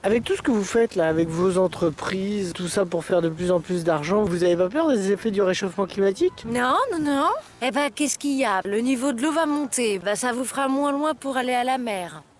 Avec tout ce que vous faites là, avec vos entreprises, tout ça pour faire de plus en plus d'argent, vous avez pas peur des effets du réchauffement climatique? Non, non, non. Eh ben, qu'est-ce qu'il y a? Le niveau de l'eau va monter. Bah, ça vous fera moins loin pour aller à la mer.